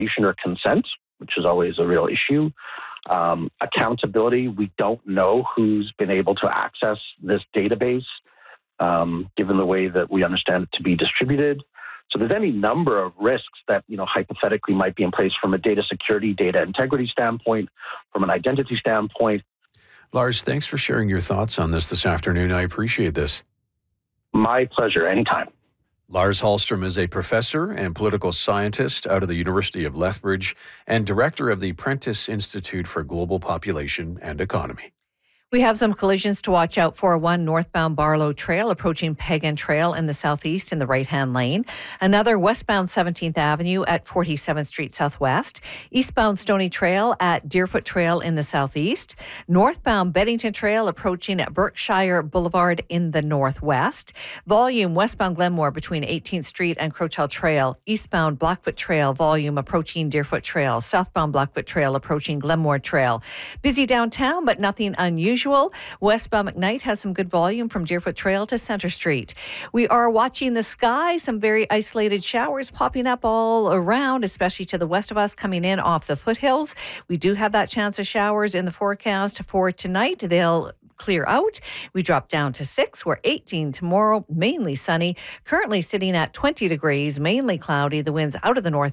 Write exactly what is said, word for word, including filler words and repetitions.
or consent, which is always a real issue. Um, accountability, we don't know who's been able to access this database, um, given the way that we understand it to be distributed. So there's any number of risks that, you know, hypothetically might be in place from a data security, data integrity standpoint, from an identity standpoint. Lars, thanks for sharing your thoughts on this this afternoon. I appreciate this. My pleasure, anytime. Lars Hallstrom is a professor and political scientist out of the University of Lethbridge and director of the Prentice Institute for Global Population and Economy. We have some collisions to watch out for. One northbound Barlow Trail approaching Pagan Trail in the southeast in the right-hand lane. Another westbound seventeenth Avenue at forty-seventh Street Southwest. Eastbound Stony Trail at Deerfoot Trail in the southeast. Northbound Beddington Trail approaching Berkshire Boulevard in the northwest. Volume westbound Glenmore between eighteenth Street and Crowchill Trail. Eastbound Blackfoot Trail volume approaching Deerfoot Trail. Southbound Blackfoot Trail approaching Glenmore Trail. Busy downtown, but nothing unusual. Westbound McKnight has some good volume from Deerfoot Trail to Centre Street. We are watching the sky, some very isolated showers popping up all around, especially to the west of us coming in off the foothills. We do have that chance of showers in the forecast for tonight. They'll clear out. We drop down to six. We're eighteen tomorrow, mainly sunny. Currently sitting at twenty degrees, mainly cloudy. The winds out of the north